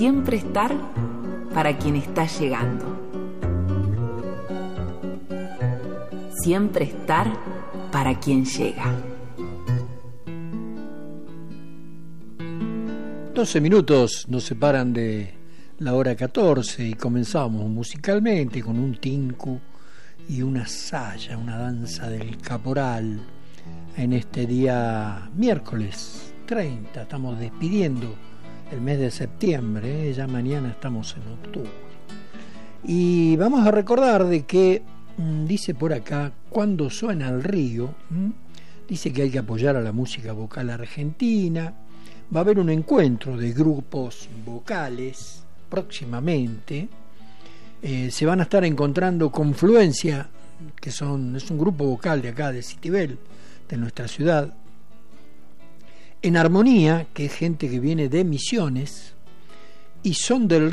siempre estar para quien está llegando. Siempre estar para quien llega. 12 minutos nos separan de la hora 14 y comenzamos musicalmente con un tinku y una saya, una danza del caporal en este día miércoles 30. Estamos despidiendo el mes de septiembre, ya mañana estamos en octubre. Y vamos a recordar de que dice por acá, cuando suena el río, dice que hay que apoyar a la música vocal argentina. Va a haber un encuentro de grupos vocales próximamente. Se van a estar encontrando Confluencia, que es un grupo vocal de acá, de Citibel, de nuestra ciudad. En Armonía, que es gente que viene de Misiones, y Son del